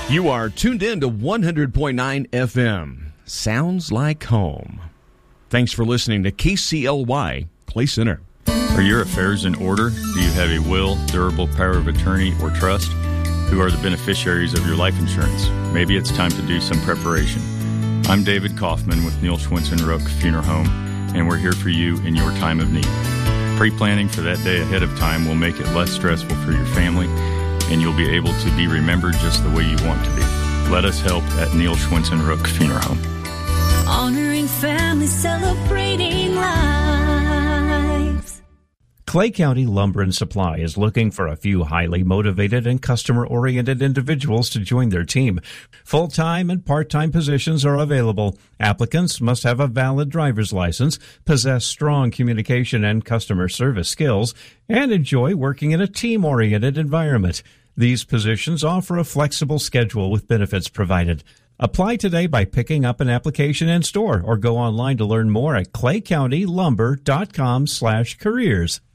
You are tuned in to 100.9 FM. Sounds like home. Thanks for listening to KCLY Clay Center. Are your affairs in order? Do you have a will, durable power of attorney, or trust? Who are the beneficiaries of your life insurance? Maybe it's time to do some preparation. I'm David Kaufman with Neil Schwinson Rook Funeral Home, and we're here for you in your time of need. Pre-planning for that day ahead of time will make it less stressful for your family, and you'll be able to be remembered just the way you want to be. Let us help at Neil Schwinson Rook Funeral Home. Honoring families, celebrating lives. Clay County Lumber and Supply is looking for a few highly motivated and customer-oriented individuals to join their team. Full-time and part-time positions are available. Applicants must have a valid driver's license, possess strong communication and customer service skills, and enjoy working in a team-oriented environment. These positions offer a flexible schedule with benefits provided. Apply today by picking up an application in store or go online to learn more at claycountylumber.com/careers.